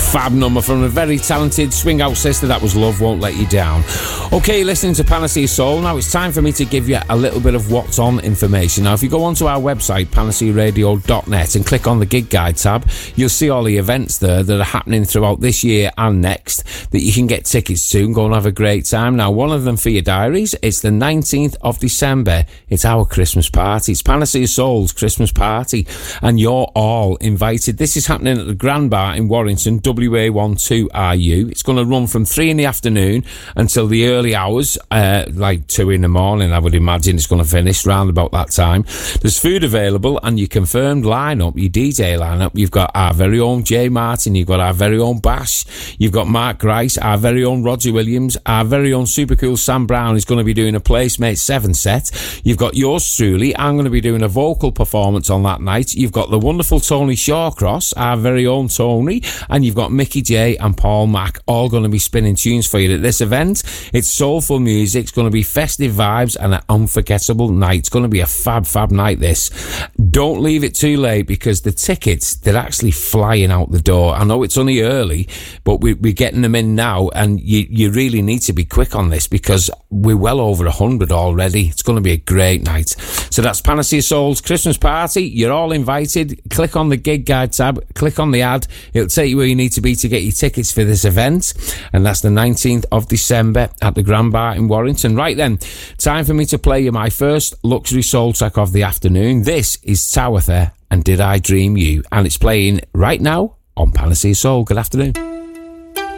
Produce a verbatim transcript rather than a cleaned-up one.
fab number from a very talented swing out sister. That was Love Won't Let You Down. Okay, listening to Panacea Soul. Now it's time for me to give you a little bit of what's on information. Now, if you go onto our website, panacea radio dot net, and click on the gig guide tab, you'll see all the events there that are happening throughout this year and next that you can get tickets to and go and have a great time. Now, one of them for your diaries, it's the nineteenth of December. It's our Christmas party. It's Panacea Soul's Christmas party, and you're all invited. This is happening at the Grand Bar in Warrington, W A one two R U. It's going to run from three in the afternoon until the early hours, uh, like two in the morning, I would imagine it's going to finish round about that time. There's food available, and your confirmed lineup, your D J lineup, you've got our very own Jay Martin, you've got our very own Bash, you've got Mark Grice, our very own Roger Williams, our very own super cool Sam Brown is going to be doing a Placemate seven set. You've got yours truly, I'm going to be doing a vocal performance on that night. You've got the wonderful Tony Shawcross, our very own Tony, and you've got Mickey J and Paul Mack, all going to be spinning tunes for you at this event. It's soulful music, it's going to be festive vibes and an unforgettable night. It's going to be a fab, fab night, this. Don't leave it too late, because the tickets, they're actually flying out the door. I know it's only early, but we, we're getting them in now, and you, you really need to be quick on this, because we're well over a hundred already. It's going to be a great night. So that's Panacea Soul's Christmas party. You're all invited. Click on the gig guide tab, click on the ad. It'll take you where you need to be to get your tickets for this event, and that's the nineteenth of December at the Grand Bar in Warrington. Right then, time for me to play you my first luxury soul track of the afternoon. This is Tawatha and Did I Dream You, and it's playing right now on Panacea Soul. Good afternoon.